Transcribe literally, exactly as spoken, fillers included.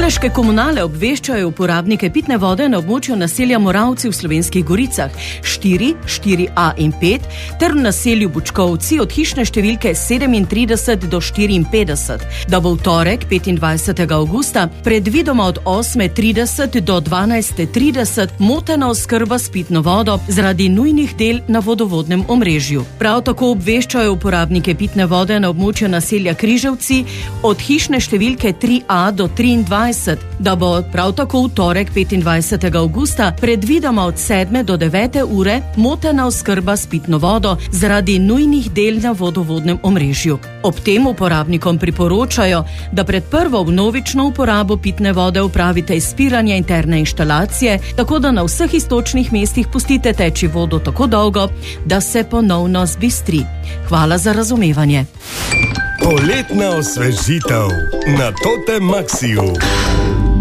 Ormoške komunale obveščajo uporabnike pitne vode na območju naselja Moravci v Slovenskih Goricah štiri, štiri a in pet ter v naselju Bučkovci od hišne številke sedemintrideset do štiriinpetdeset, da bo v torek petindvajsetega avgusta predvidoma od osme trideset do dvanajste trideset motena oskrba s pitno vodo zaradi nujnih del na vodovodnem omrežju. Prav tako obveščajo uporabnike pitne vode na območju naselja Križevci od hišne številke tri a do triindvajset, da bo prav tako v torek petindvajsetega avgusta predvidoma od sedme do devete ure motena oskrba s pitno vodo zaradi nujnih del na vodovodnem omrežju. Ob tem uporabnikom priporočajo, da pred prvo vnovično uporabo pitne vode upravite izpiranje interne inštalacije, tako da na vseh iztočnih mestih pustite teči vodo tako dolgo, da se ponovno zbistri. Hvala za razumevanje. Poletna osvežitev na Totem Maxiju.